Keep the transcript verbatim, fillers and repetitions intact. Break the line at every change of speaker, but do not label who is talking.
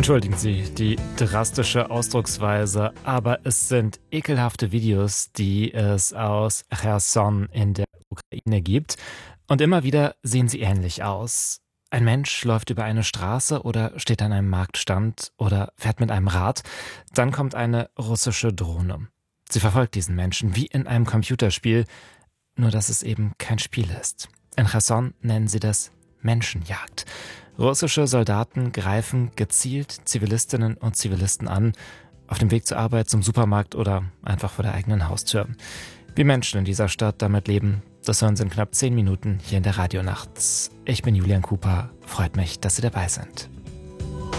Entschuldigen Sie die drastische Ausdrucksweise, aber es sind ekelhafte Videos, die es aus Cherson in der Ukraine gibt. Und immer wieder sehen sie ähnlich aus. Ein Mensch läuft über eine Straße oder steht an einem Marktstand oder fährt mit einem Rad. Dann kommt eine russische Drohne. Sie verfolgt diesen Menschen wie in einem Computerspiel, nur dass es eben kein Spiel ist. In Cherson nennen sie das Menschenjagd. Russische Soldaten greifen gezielt Zivilistinnen und Zivilisten an, auf dem Weg zur Arbeit, zum Supermarkt oder einfach vor der eigenen Haustür. Wie Menschen in dieser Stadt damit leben, das hören Sie in knapp zehn Minuten hier in der Radionacht. Ich bin Julian Cooper, freut mich, dass Sie dabei sind.